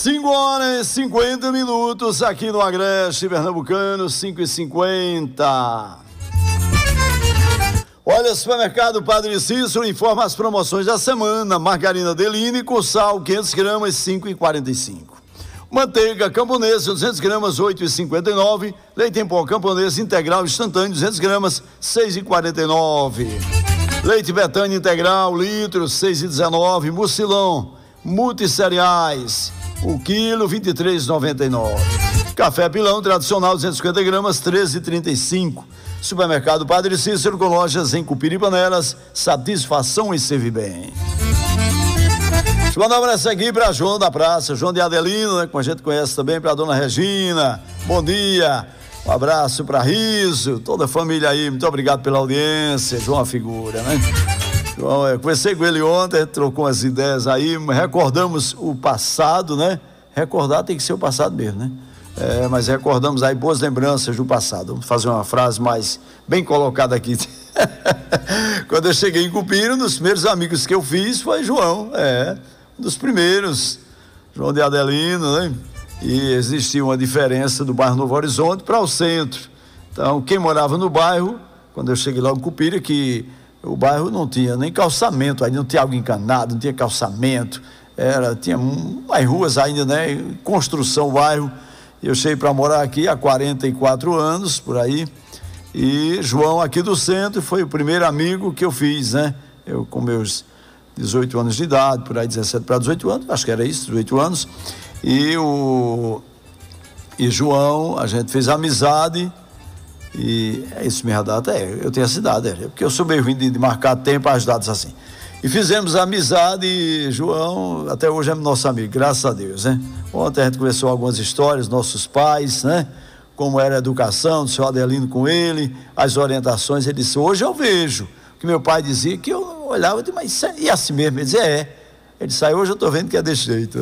5h50 aqui no Agreste Pernambucano, 5h50. Olha, supermercado Padre Cícero informa as promoções da semana. Margarina Deline com sal 500 gramas 5,45. Manteiga camponesa 200 gramas 8,59. Leite em pó camponês integral instantâneo 200 gramas 6,49. Leite Betânia integral litro 6,19. Mucilão multissereais o quilo 23,99. Café Pilão tradicional 250 gramas 13,35. Supermercado Padre Cícero com lojas em Cupira e Panelas. Satisfação e serve bem. Deixa eu mandar um abraço aqui para João da Praça, João de Adelino, né, como a gente conhece também, para Dona Regina. Bom dia. Um abraço para Riso, toda a família aí. Muito obrigado pela audiência. João é uma figura, né? João, eu conversei com ele ontem, trocou umas ideias aí, recordamos o passado, né? Recordar tem que ser o passado mesmo, né? Mas recordamos aí boas lembranças do passado. Vamos fazer uma frase mais bem colocada aqui. Quando eu cheguei em Cupira, um dos primeiros amigos que eu fiz foi João, um dos primeiros, João de Adelino, né? E existia uma diferença do bairro Novo Horizonte para o centro. Então, quem morava no bairro, quando eu cheguei lá em Cupira, que o bairro não tinha nem calçamento, aí não tinha água encanada, não tinha calçamento, tinha umas ruas ainda, né? Construção o bairro. Eu cheguei para morar aqui há 44 anos, por aí, e João aqui do centro foi o primeiro amigo que eu fiz, né? Eu com meus 18 anos de idade, por aí 17 para 18 anos, acho que era isso, 18 anos, e João, a gente fez amizade, e é isso mesmo a data, eu tenho essa idade, porque eu sou meio ruim de marcar tempo às datas assim. E fizemos amizade e João até hoje é nosso amigo, graças a Deus, né? Ontem a gente conversou algumas histórias, nossos pais, né? Como era a educação do seu Adelino com ele, as orientações. Ele disse, hoje eu vejo, que meu pai dizia, que eu olhava e disse, mas é assim mesmo? Ele dizia, Ele disse, hoje eu estou vendo que é desse jeito.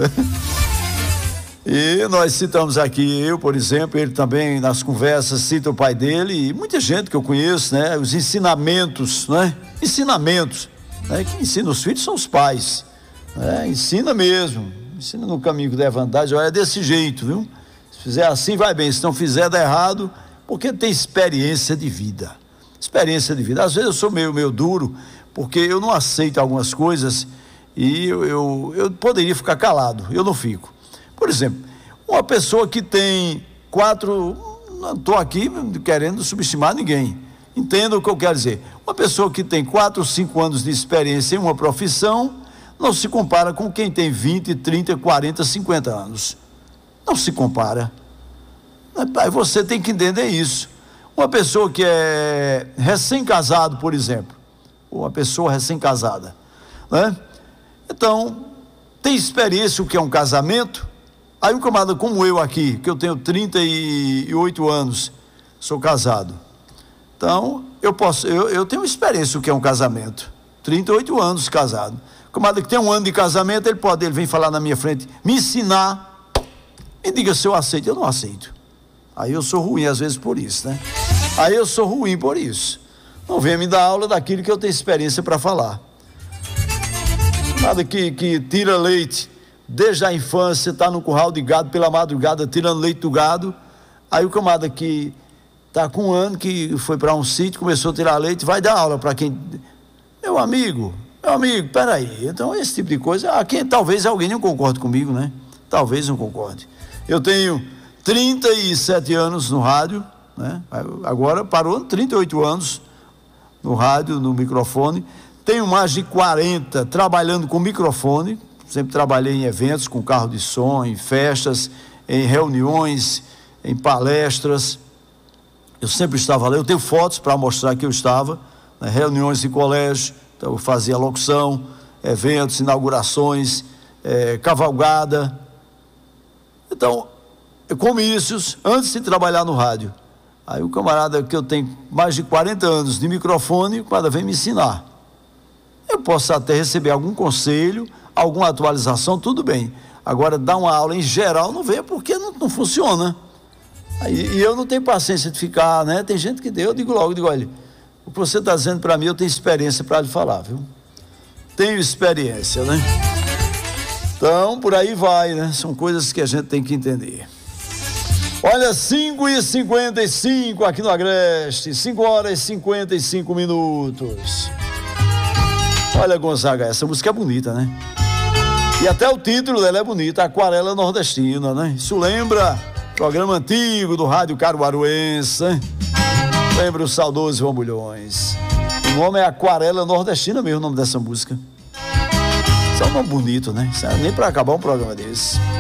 E nós citamos aqui, eu, por exemplo, ele também nas conversas cita o pai dele e muita gente que eu conheço, né? Os ensinamentos, né? Ensinamentos. Quem ensina os filhos são os pais, ensina mesmo, ensina no caminho que deve andar, olha, é desse jeito, viu? Se fizer assim vai bem, se não fizer dá errado, porque tem experiência de vida, às vezes eu sou meio duro, porque eu não aceito algumas coisas e eu poderia ficar calado, eu não fico. Por exemplo, uma pessoa que tem não estou aqui querendo subestimar ninguém, entenda o que eu quero dizer. Uma pessoa que tem 4 ou 5 anos de experiência em uma profissão não se compara com quem tem 20, 30, 40, 50 anos. Não se compara. Você tem que entender isso. Uma pessoa que é recém-casado, por exemplo, ou uma pessoa recém-casada, né? Então, tem experiência o que é um casamento. Aí um camarada como eu aqui, que eu tenho 38 anos, sou casado. Então, eu tenho experiência do que é um casamento, 38 anos casado. Camarada que tem 1 ano de casamento, ele vem falar na minha frente, me ensinar, me diga se eu aceito. Eu não aceito. Aí eu sou ruim às vezes por isso, né? Não venha me dar aula daquilo que eu tenho experiência para falar. Camarada que tira leite desde a infância, está no curral de gado pela madrugada, tirando leite do gado. Aí o camarada que está com 1 ano, que foi para um sítio, começou a tirar leite, vai dar aula para quem... Meu amigo, peraí, então esse tipo de coisa, talvez alguém não concorde comigo, né? Talvez não concorde. Eu tenho 37 anos no rádio, né? Agora parou 38 anos no rádio, no microfone. Tenho mais de 40 trabalhando com microfone, sempre trabalhei em eventos com carro de som, em festas, em reuniões, em palestras. Eu sempre estava lá, eu tenho fotos para mostrar que eu estava, né, reuniões de colégio, então eu fazia locução, eventos, inaugurações, cavalgada. Então, comícios, antes de trabalhar no rádio. Aí o camarada que eu tenho mais de 40 anos de microfone, o camarada vem me ensinar. Eu posso até receber algum conselho, alguma atualização, tudo bem. Agora, dar uma aula em geral não vem porque não funciona. E eu não tenho paciência de ficar, né? Tem gente que eu digo logo, olha, o que você está dizendo para mim, eu tenho experiência para lhe falar, viu? Tenho experiência, né? Então, por aí vai, né? São coisas que a gente tem que entender. Olha, 5h55 aqui no Agreste, 5h55. Olha, Gonzaga, essa música é bonita, né? E até o título dela é bonito, Aquarela Nordestina, né? Isso lembra programa antigo do Rádio Caruaruense, né? Lembra o saudoso João Bulhões. O nome é Aquarela Nordestina mesmo, o nome dessa música. Isso é um nome bonito, né? Isso é nem pra acabar um programa desse.